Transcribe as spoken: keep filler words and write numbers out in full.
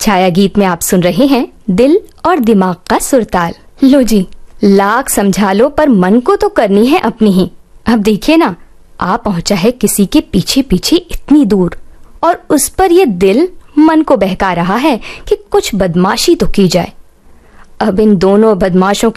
छाया गीत में आप सुन रहे हैं दिल और दिमाग का सुरताल। लो जी, लाख समझा लो पर मन को तो करनी है अपनी ही। अब देखिए ना, आप पहुंचा है किसी के पीछे पीछे इतनी दूर, और उस पर ये दिल मन को बहका रहा है कि कुछ बदमाशी तो की जाए। अब इन दोनों बदमाशों